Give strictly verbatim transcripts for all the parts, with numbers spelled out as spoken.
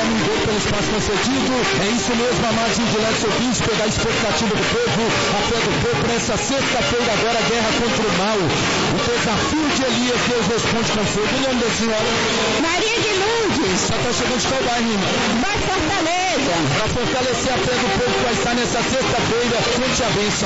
Guilherme Ribeiro, pelo espaço concedido. É isso mesmo, amados indiletos ouvintes, pegar a expectativa do povo, a fé do povo para essa sexta-feira agora, a guerra contra o mal. O desafio de Elias, Deus responde com fogo. O nome da senhora? Maria de Lourdes. Já está chegando de qual bairro, irmã? Vai Fortaleza. Para fortalecer a fé do povo que vai estar nessa sexta-feira, conte a bênção.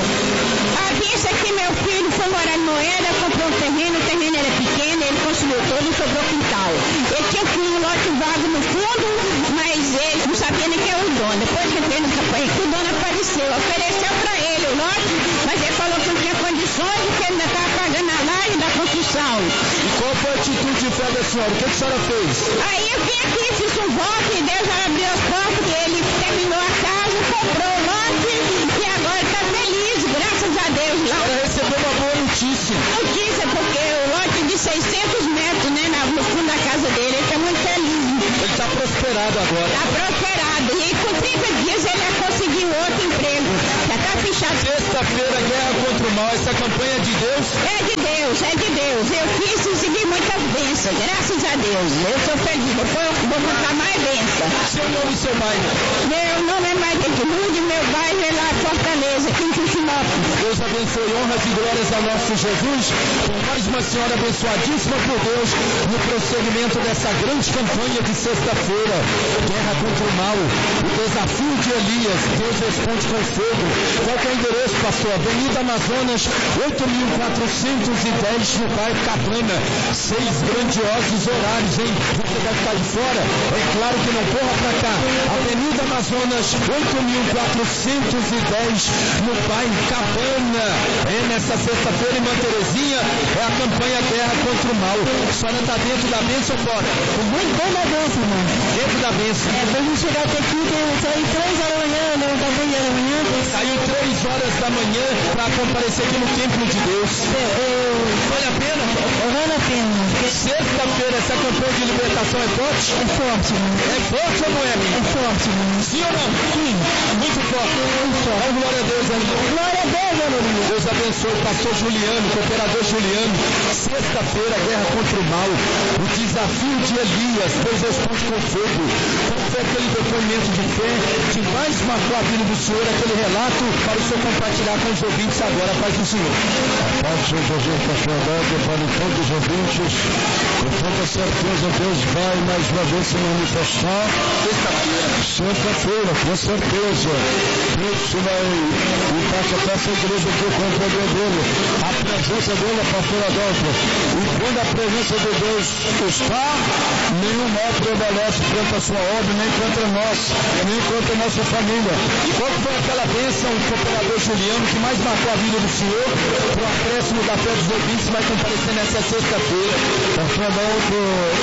A bênção é que meu filho foi morar em Moeda, comprou um terreno, o terreno era pequeno, ele construiu todo e sobrou quintal. Ele tinha um lote vago no fundo, mas ele não sabia nem quem era o dono. Depois que ele veio no campanha, que o dono apareceu, ofereceu para ele o lote, mas ele falou que não tinha condições, que ele ainda estava pagando a laje da construção. E qual foi a atitude de fé da senhora? O que a senhora fez? Aí eu vim aqui, fiz um voto e Deus abriu as portas, ele terminou a casa, comprou o lote e agora está feliz, graças a Deus. A senhora recebeu uma boa notícia. Notícia, porque o lote de seiscentos metros, né, no fundo da casa dele, ele está muito feliz. Ele está prosperado agora. Está prosperado. E com trinta dias ele já conseguiu outro emprego. Já está fechado. Sexta-feira, guerra contra o mal. Essa campanha é de Deus? É de Deus, é de Deus. Eu fiz e segui muitas bênçãos, graças a Deus. Eu estou feliz. Depois eu vou contar mais bênçãos. Seu nome e seu bairro? Meu nome é Maria de Lourdes, meu bairro é lá Fortaleza, aqui em Quixinópolis. Deus abençoe, honras e glórias ao nosso Jesus. Com mais uma senhora abençoadíssima por Deus no prosseguimento dessa grande campanha de sexta-feira. Guerra contra o mal. O desafio de Elias. Deus responde com fogo. Qual que é o endereço, pastor? Avenida Amazonas, oito mil quatrocentos e dez, no bairro Cabana. Seis grandiosos horários, hein? Você vai ficar de fora? É claro que não, corra pra cá. Avenida Amazonas, oito mil quatrocentos e dez, no bairro Cabana. É nessa sexta-feira, irmã Terezinha, é a campanha Guerra contra o Mal. A senhora está dentro da bênção ou fora? Muito bem da bênção, irmão. Dentro da bênção. É, pra gente chegar até aqui, tem sair três horas da manhã, né? Tá bem da manhã. Saiu três horas da manhã para comparecer aqui no templo de Deus. É, é, Vale a pena? vale a pena. Sexta-feira, essa campanha de libertação é forte? É forte, irmão. É forte ou não é? É forte, irmão. Sim ou não? Sim. Muito forte. Muito forte. Dá glória a Deus, amigo. Glória a Deus, aleluia. Deus abençoe o pastor Juliano, cooperador Juliano. Sexta-feira, guerra contra o mal. O desafio de Elias, Deus responde com fogo. Qual foi aquele depoimento de fé que mais marcou a vida do Senhor, aquele relato para o Senhor compartilhar com os ouvintes agora, a paz do Senhor. A paz do Senhor Jesus está chegando para todos os ouvintes. Com toda certeza Deus vai mais uma vez se manifestar. Sexta-feira. Sexta-feira, com certeza. Deus vai impactar essa igreja aqui com o poder dele. A presença dele é pastor Adolfo. E quando a presença de Deus está, nenhum mal prevalece contra a sua obra, nem contra nós, nem contra a nossa família. E qual foi aquela bênção, o cooperador Juliano, que mais marcou a vida do Senhor? Para o acréscimo da fé dos ouvintes vai comparecer nessa sexta-feira. Pastor Adolfo,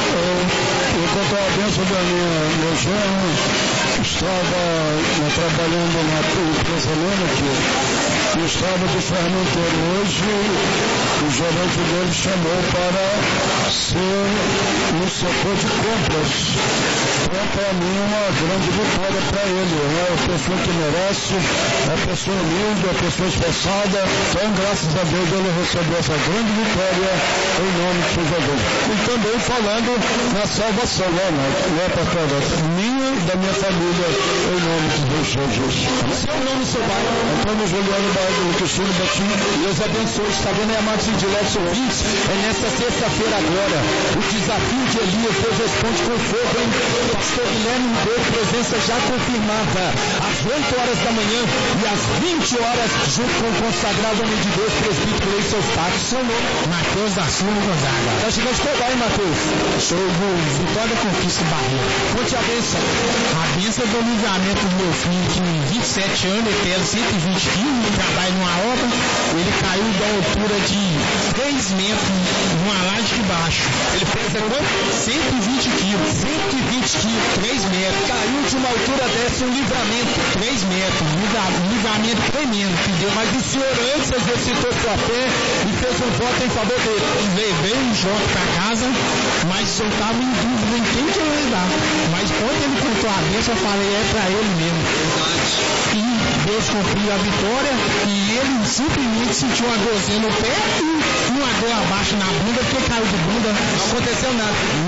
eu contou a bênção da minha, meu genro, estava né, trabalhando na empresa Lênac, e estava de fermenteiro. Hoje, o gerente dele chamou para ser no setor de compras. Então, para mim, uma grande vitória para ele. É uma pessoa que merece, é uma pessoa humilde, é uma pessoa esforçada. Então, graças a Deus, ele recebeu essa grande vitória em nome de Jesus. E também falando na salvação, né, né pastor? Minha e da minha família, em nome de Deus Jesus. Seu nome, seu bairro? Antônio Juliano Bairro do Quixinho Batim. Deus abençoe. Está vendo aí, amados indiletos ouvintes? É nessa sexta-feira agora. O desafio de Elias, Deus responde com fogo, hein? Pastor Guilherme Ribeiro, presença já confirmada. Às oito horas da manhã e às vinte horas, junto com o consagrado homem de Deus, presbítero Luiz Eustáquio. Seu nome? Matheus da Silva Gonzaga. Tá chegando de qual bairro, Matheus? Sou do Vitória Conquista Barreira. Conte a bênção. A bênção do livramento do meu filho, que tem vinte e sete anos, ele pesa cento e vinte quilos, trabalha numa obra, ele caiu da altura de três metros numa laje de baixo. Ele pesa quanto? cento e vinte quilos. cento e vinte quilos. três metros. Caiu de uma altura dessa, um livramento. três metros. Um livramento tremendo, entendeu? Mas o senhor antes exercitou sua fé e fez um voto em favor dele. Veio, veio um jogo para casa, mas eu estava em dúvida em quem que eu ia dar. Mas quando ele contou a bênção, eu falei, é para ele mesmo. E Deus cumpriu a vitória e ele simplesmente sentiu uma dorzinha no pé e uma dor abaixo na bunda, porque caiu de bunda. Não aconteceu nada. nada.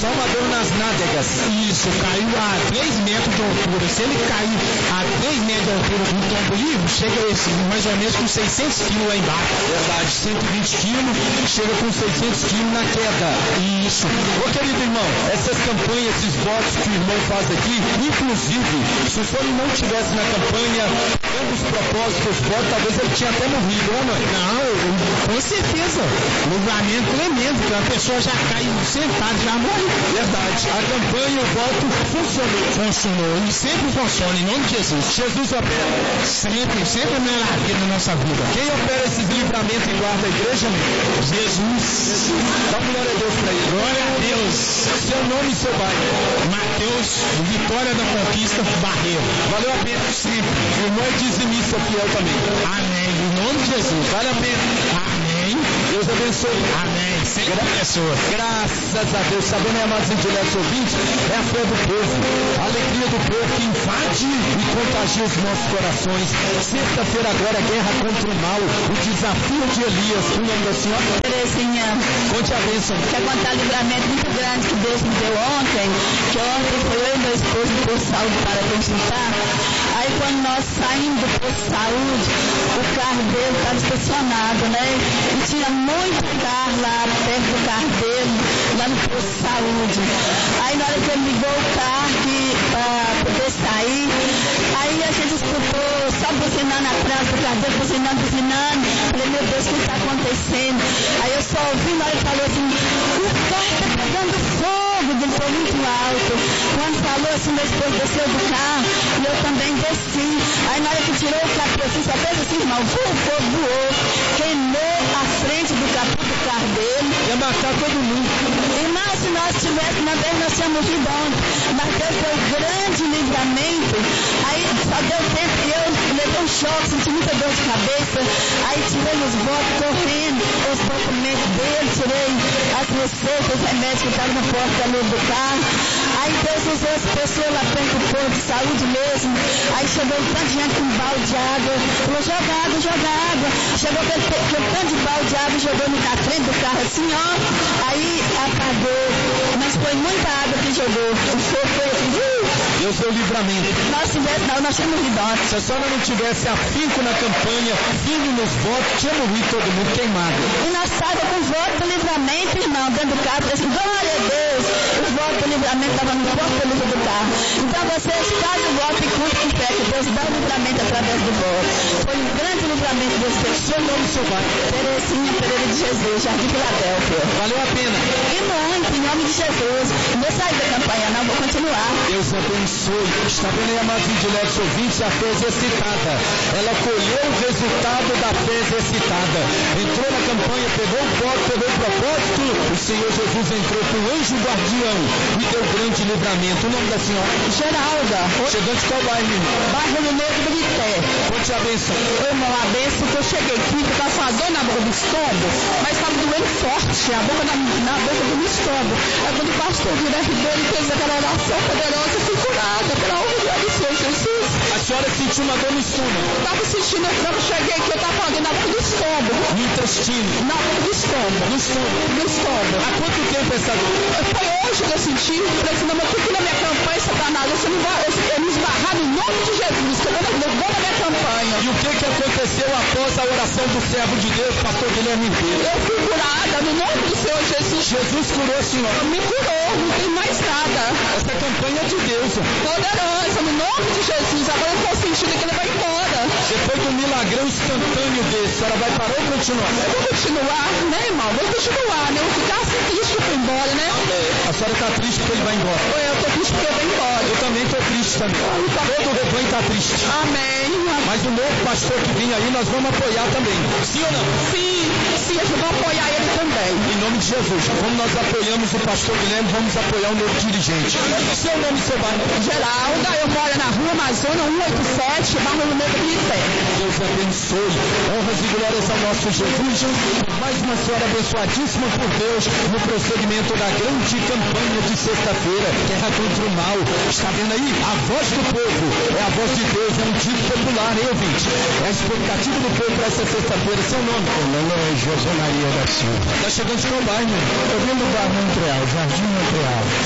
Só uma dor nas nádegas. Isso, caiu a três metros de altura. Se ele cair a três metros de altura com um tombo livre, chega esse, mais ou menos com seiscentos quilos lá embaixo. Verdade, cento e vinte quilos, chega com seiscentos quilos na queda. Isso. Ô querido irmão, essas campanhas, esses votos que o irmão faz aqui, inclusive, se o senhor não tivesse na campanha, dando os propósitos, os votos, talvez ele tinha até morrido, não é? Não, com certeza. Livramento tremendo, porque a pessoa já cai sentada, já morre. Verdade. A campanha, o voto funcionou. Funcionou e sempre funciona, em nome de Jesus. Jesus opera. Sempre, sempre é maravilha na nossa vida. Quem opera esses livramentos e guarda a igreja? Jesus. Dá glória a Deus para ele. Glória a Deus. Seu nome e seu bairro. Mateus, Vitória da Conquista, Barreiro. Valeu a pena. Sempre. O irmão é dizimista fiel também. Amém. Em nome de Jesus. Vale a pena. Amém. Deus abençoe. Amém. Sempre Gra pessoa. Graças a Deus. Sabendo, né, amados indiletos ouvintes, é a fé do povo, a alegria do povo que invade e contagia os nossos corações. Sexta-feira agora, guerra contra o mal, o desafio de Elias. O nome da senhora? Terezinha, Conte a bênção. quer contar um livramento muito grande que Deus me deu ontem, que ontem foi eu e meu esposo do posto de saúde para consultar. Aí quando nós saímos do posto de saúde, o carro dele estava estacionado, né? E tinha muito carro lá perto do carro dele, lá no posto de saúde. Aí na hora que ele ligou o carro para poder sair, aí a gente escutou só buzinando atrás do carro dele, buzinando, buzinando. Falei, meu Deus, o que está acontecendo? Aí eu só ouvi, na hora ele falou assim, o carro está pegando fogo, ele foi muito alto. Quando falou assim, meu esposo desceu do carro, e eu também desci. Aí na hora que tirou o capô assim, só fez assim, irmão, o fogo voou, queimou a frente do capô do carro dele. Ia matar todo mundo. Irmão, se nós tivéssemos, na vez nós tínhamos morrido ontem, mas Deus deu grande livramento. Aí só deu tempo e eu levei um choque, senti muita dor de cabeça. Aí tirei os votos correndo, os documentos dele, tirei as receitas, os remédios que estavam na porta do carro. Aí Deus usou as pessoas lá perto do posto de saúde mesmo. Aí chegou um tanto de gente com um balde de água. Falou, joga água, joga água. Chegou aquele, aquele tanto de balde de água e jogou na frente do carro assim, ó. Aí apagou. Mas foi muita água que jogou. O fogo foi assim, uh! Deus deu livramento. Nós tivesse, não, nós tínhamos morrido ontem. Se a senhora não tivesse afinco na campanha, firme nos votos, tinha morrido todo mundo queimado. E nós saímos com o voto do livramento, irmão, dentro do carro, assim, glória a Deus. O voto do livramento estava no porta-luva do carro. Então vocês fazem o voto e contam com fé que Deus dá o livramento através do voto. Foi um grande livramento de vocês. Seu nome e seu bairro. Terezinha Pereira de Jesus, Jardim Filadélfia. Valeu a pena. E muito, em nome de Jesus. Não vou sair da campanha, não, vou continuar. Deus abençoe. Está vendo aí, amados indiletos ouvintes, a fé exercitada. Ela colheu o resultado da fé exercitada. Entrou na campanha, pegou o voto, pegou o propósito. O Senhor Jesus entrou com o anjo guardião e deu grande livramento. O nome da senhora? Geralda. Chegando de qual bairro, irmão? Bairro do Negro do Vité. Conte a bênção. Ô, irmão, a bênção que eu cheguei aqui, que estava com a dor na boca do estômago, mas estava doendo forte, a boca na, na boca do meu estômago. Aí quando o pastor Guilherme Ribeiro fez aquela oração poderosa, eu fui curada pela honra do Senhor Jesus. A senhora sentiu uma dor no estômago? Eu estava sentindo, quando eu cheguei aqui, eu estava com a dor na boca do estômago. No intestino? Na boca do estômago. No estômago? No estômago. Há quanto tempo essa dor? Foi hoje que eu senti, eu falei assim, não, mas aqui na minha campanha, Satanás, você não vai, eu, eu me esbarrar no nome de Jesus, que eu vou na minha campanha. E o que que aconteceu após a oração do servo de Deus, pastor Guilherme Ribeiro? Eu fui curada no nome do Senhor Jesus. Jesus curou a senhora. Me curou, não tem mais nada. Essa campanha é de Deus. Poderosa, no nome de Jesus. Agora eu estou sentindo que ele vai embora. Depois do milagrão instantâneo desse, a senhora vai parar ou continuar? Eu vou continuar, né, irmão? Vou continuar, né? Eu vou ficar assim triste que eu fui embora, né? A senhora está triste porque ele vai embora? Eu estou triste porque eu vou embora. Eu também estou triste também. Todo o rebanho está triste. Amém. Mas o novo pastor que vem aí, nós vamos apoiar também. Sim ou não? Sim, sim, eu vou apoiar ele também. Em nome de Jesus. Como nós apoiamos o pastor Guilherme, vamos apoiar o novo dirigente. Seu nome e seu bairro? Geralda, eu moro na rua Amazônia cento e oitenta e sete, bairro do Negro de Fé. Deus abençoe. Honras e glórias ao nosso Jesus. Mais uma senhora abençoadíssima por Deus no prosseguimento da grande campanha de sexta-feira. Guerra contra o mal. Está vendo aí? A voz do povo. É a voz de Deus. É um dito popular, hein, ouvinte? É a expectativa do povo para essa sexta-feira. Seu nome? Meu nome é José Maria da Silva. Está chegando de qual bairro? Eu vim do bairro Montreal, Jardim Montreal.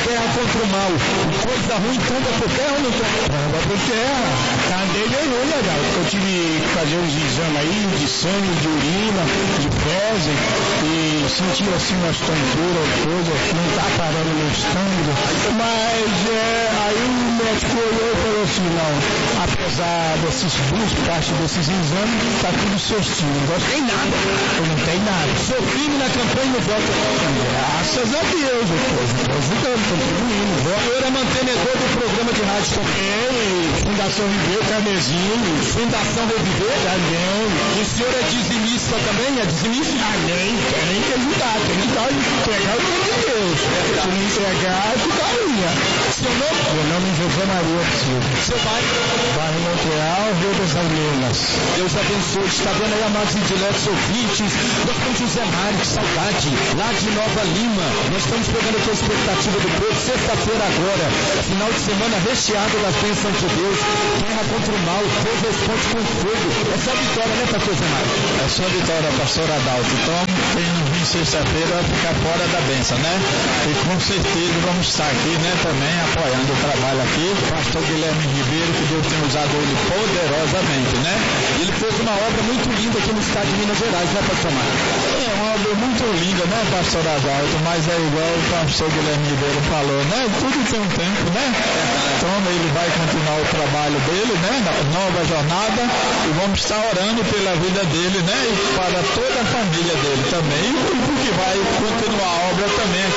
guerra contra o mal. Coisa ruim tomba por terra ou não tomba? Tomba por terra. Andei ganhou, né, cara? Eu tive que fazer uns exames aí de sangue, de urina, de fezes, e senti assim umas tonturas, coisa, não tá parando no estômago. Mas é, aí o médico olhou e falou assim, não, apesar desses duas partes desses exames, tá tudo certinho. Não tem nada. Eu não tem nada. Sou firme na campanha e no voto. Graças a Deus, eu tô ajudando, contribuindo. O senhor é mantenedor do programa de rádio também. Fundação Viver, Camezinho. Fundação Reviver? Também. O senhor é dizimista também? É dizimista? Também. Tem que ajudar, tem que dar, entregar o nome de Deus. Se não entregar, tu tá linha. Seu nome? Meu nome é José Maria Silva. Seu pai? Bairro Montreal, Rio das Almenas. Deus abençoe. Está vendo aí, amados e diletos ouvintes? Nós temos José Mário, que saudade, lá de Nova Lima. Nós estamos pegando aqui a expectativa do povo. Sexta-feira agora, final de semana recheado das bênçãos de Deus. Guerra contra o mal, o povo responde com fogo. É só vitória, né, pastor José Mário? É só vitória, pastor Adalto. Então, quem não vir sexta-feira vai ficar fora da bênção, né? E com certeza vamos estar aqui, né, também apoiando o trabalho aqui. Pastor Guilherme Ribeiro, que Deus tem usado ele poderosamente, né? Ele fez uma obra muito linda aqui no estado de Minas Gerais, né, pastor Mário? É uma obra muito linda, né, pastor Adalto? Mas é igual o pastor Guilherme Ribeiro falou, né? Tudo tem um tempo, né? Então ele vai continuar o trabalho dele, né? Nova jornada, e vamos estar orando pela vida dele, né? E para toda a família dele também, e porque vai continuar a obra também aqui